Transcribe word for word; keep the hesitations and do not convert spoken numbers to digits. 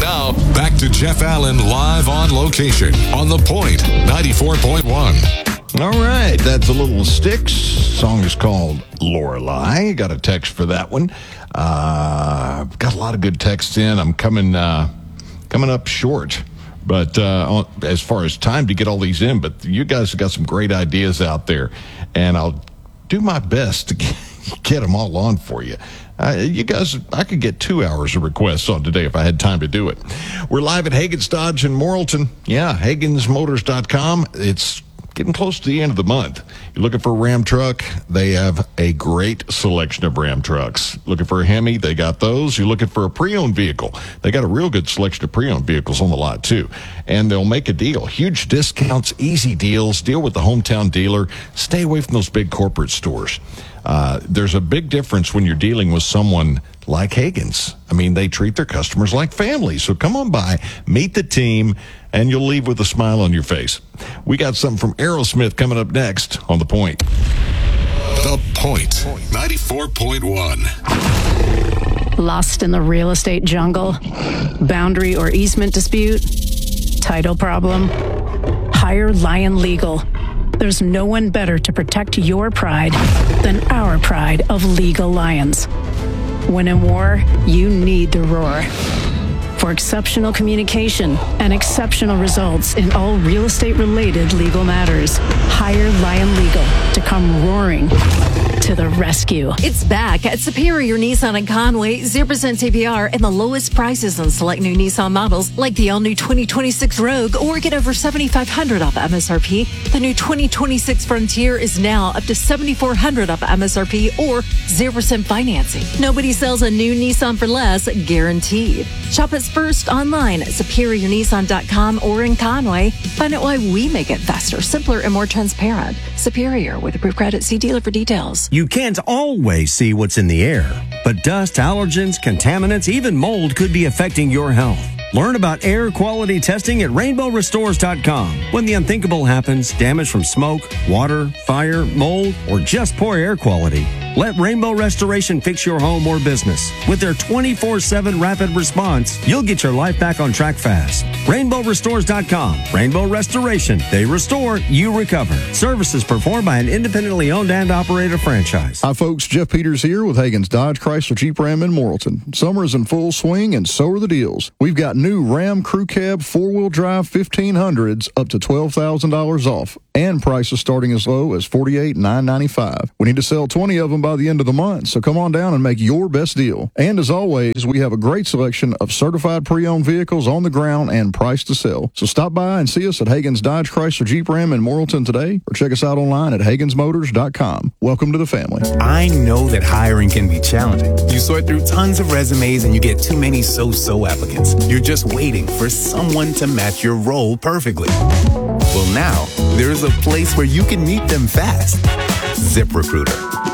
Now, back to Jeff Allen live on location on The Point, ninety-four point one. All right, that's a Little Sticks. Song is called Lorelei. Got a text for that one. Uh, got a lot of good texts in. I'm coming uh, coming up short, but uh, as far as time to get all these in, but you guys have got some great ideas out there, and I'll do my best to get, get them all on for you. Uh, you guys, I could get two hours of requests on today if I had time to do it. We're live at Hagen's Dodge in Morrilton. Yeah, Hagens Motors dot com. It's getting close to the end of the month. You're looking for a Ram truck, they have a great selection of Ram trucks. Looking for a Hemi, they got those. You're looking for a pre-owned vehicle, they got a real good selection of pre-owned vehicles on the lot too. And they'll make a deal. Huge discounts, easy deals. Deal with the hometown dealer. Stay away from those big corporate stores. Uh, there's a big difference when you're dealing with someone like Hagens. I mean, they treat their customers like family. So come on by, meet the team, and you'll leave with a smile on your face. We got something from Aerosmith coming up next on The Point. The Point, ninety-four point one. Lost in the real estate jungle? Boundary or easement dispute? Title problem? Hire Lion Legal. There's no one better to protect your pride than our pride of Legal Lions. When in war, you need the roar. For exceptional communication and exceptional results in all real estate-related legal matters, hire Lion Legal to come roaring to the rescue. It's back at Superior Nissan in Conway. zero percent A P R and the lowest prices on select new Nissan models like the all-new twenty twenty-six Rogue, or get over seventy-five hundred dollars off M S R P. The new twenty twenty-six Frontier is now up to seventy-four hundred dollars off M S R P or zero percent financing. Nobody sells a new Nissan for less, guaranteed. Shop us first online at superior nissan dot com or in Conway. Find out why we make it faster, simpler, and more transparent. Superior with approved credit. See dealer for details. You can't always see what's in the air, but dust, allergens, contaminants, even mold could be affecting your health. Learn about air quality testing at rainbow restores dot com. When the unthinkable happens, damage from smoke, water, fire, mold, or just poor air quality, let Rainbow Restoration fix your home or business. With their twenty-four seven rapid response, you'll get your life back on track fast. rainbow restores dot com. Rainbow Restoration. They restore, you recover. Services performed by an independently owned and operated franchise. Hi, folks. Jeff Peters here with Hagen's Dodge Chrysler Jeep Ram in Morrilton. Summer is in full swing, and so are the deals. We've got new Ram Crew Cab four-wheel drive fifteen hundreds up to twelve thousand dollars off, and prices starting as low as forty-eight thousand nine hundred ninety-five dollars. We need to sell twenty of them by the end of the month, so come on down and make your best deal. And as always, we have a great selection of certified pre-owned vehicles on the ground and priced to sell. So stop by and see us at Hagen's Dodge Chrysler Jeep Ram in Morrilton today, or check us out online at hagens motors dot com. Welcome to the family. I know that hiring can be challenging. You sort through tons of resumes and you get too many so-so applicants. You're just waiting for someone to match your role perfectly. Well, now there's a place where you can meet them fast. ZipRecruiter.